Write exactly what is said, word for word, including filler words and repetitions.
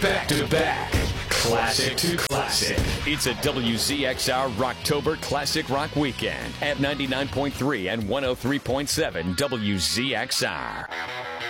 Back to back. Classic to classic. It's a W Z X R Rocktober Classic Rock Weekend at ninety-nine point three and one oh three point seven W Z X R.